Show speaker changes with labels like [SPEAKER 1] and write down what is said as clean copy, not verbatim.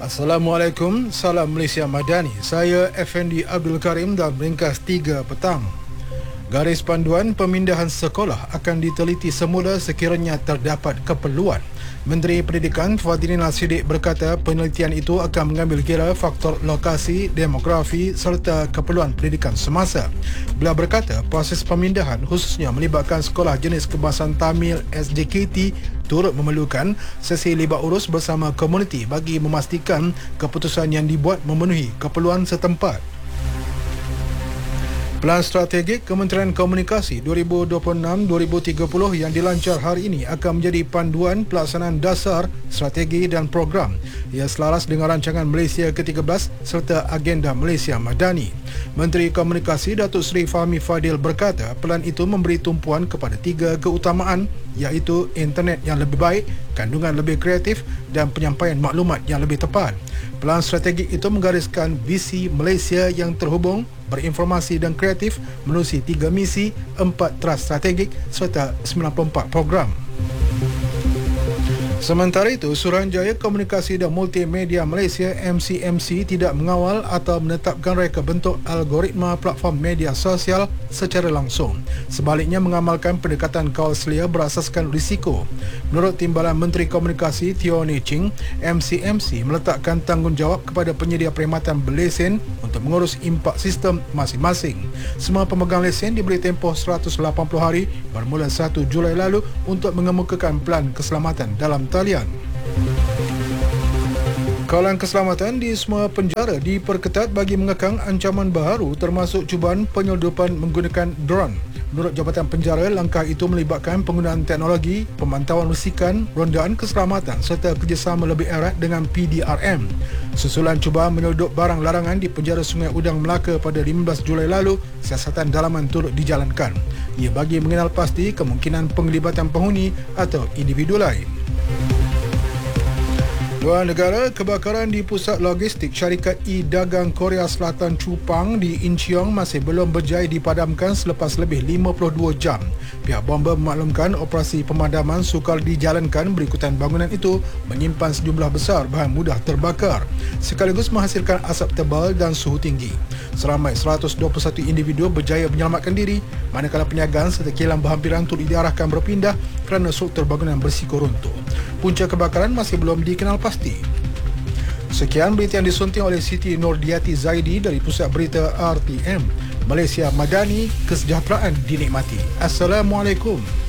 [SPEAKER 1] Assalamualaikum, salam Malaysia Madani. Saya Effendi Abdul Karim dan ringkas 3 petang. Garis panduan pemindahan sekolah akan diteliti semula sekiranya terdapat keperluan. Menteri Pendidikan Fadhilin Al-Siddiq berkata penelitian itu akan mengambil kira faktor lokasi, demografi serta keperluan pendidikan semasa. Beliau berkata proses pemindahan khususnya melibatkan sekolah jenis kebangsaan Tamil SJKT turut memerlukan sesi libat urus bersama komuniti bagi memastikan keputusan yang dibuat memenuhi keperluan setempat. Pelan Strategik Kementerian Komunikasi 2026-2030 yang dilancar hari ini akan menjadi panduan pelaksanaan dasar, strategi dan program. Ia selaras dengan rancangan Malaysia ke-13 serta agenda Malaysia Madani. Menteri Komunikasi Datuk Seri Fahmi Fadil berkata pelan itu memberi tumpuan kepada 3 keutamaan iaitu internet yang lebih baik, kandungan lebih kreatif dan penyampaian maklumat yang lebih tepat. Pelan strategik itu menggariskan visi Malaysia yang terhubung, berinformasi dan kreatif menerusi 3 misi, 4 teras strategik serta 94 program. Sementara itu, Suruhanjaya Komunikasi dan Multimedia Malaysia MCMC tidak mengawal atau menetapkan reka bentuk algoritma platform media sosial secara langsung. Sebaliknya mengamalkan pendekatan kawaselia berasaskan risiko. Menurut Timbalan Menteri Komunikasi Teo Nei Ching, MCMC meletakkan tanggungjawab kepada penyedia perkhidmatan berlesen untuk mengurus impak sistem masing-masing. Semua pemegang lesen diberi tempoh 180 hari bermula 1 Julai lalu untuk mengemukakan pelan keselamatan dalam talian. Kawalan keselamatan di semua penjara diperketat bagi mengekang ancaman baharu termasuk cubaan penyelundupan menggunakan drone. Menurut Jabatan Penjara, langkah itu melibatkan penggunaan teknologi, pemantauan risikan, rondaan keselamatan serta kerjasama lebih erat dengan PDRM. Susulan cubaan menyelundup barang larangan di penjara Sungai Udang Melaka pada 15 Julai lalu, siasatan dalaman turut dijalankan. Ia bagi mengenal pasti kemungkinan penglibatan penghuni atau individu lain. Dua negara, kebakaran di pusat logistik syarikat e-dagang Korea Selatan Chupang di Incheon masih belum berjaya dipadamkan selepas lebih 52 jam. Pihak bomba memaklumkan operasi pemadaman sukar dijalankan berikutan bangunan itu menyimpan sejumlah besar bahan mudah terbakar sekaligus menghasilkan asap tebal dan suhu tinggi. Seramai 121 individu berjaya menyelamatkan diri manakala penyagaan serta kilang berhampiran turut diarahkan berpindah kerana struktur bangunan bersiko runtuh. Punca kebakaran masih belum dikenal pasti. Sekian berita yang disunting oleh Siti Nordiati Zaidi dari Pusat Berita RTM. Malaysia Madani, kesejahteraan dinikmati. Assalamualaikum.